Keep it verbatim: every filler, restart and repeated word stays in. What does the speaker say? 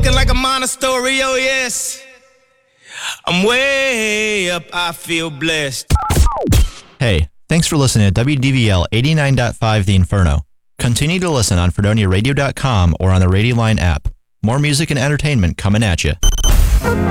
looking like a monastery, oh yes. I'm way up, I feel blessed. Hey, thanks for listening to W D V L eighty-nine point five The Inferno. Continue to listen on Fredonia Radio dot com or on the Radio Line app. More music and entertainment coming at you.